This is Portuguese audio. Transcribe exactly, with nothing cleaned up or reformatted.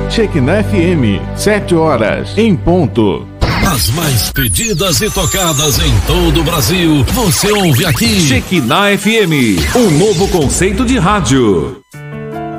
Shekinah F M, sete horas, em ponto. As mais pedidas e tocadas em todo o Brasil, você ouve aqui. Shekinah F M, um novo conceito de rádio.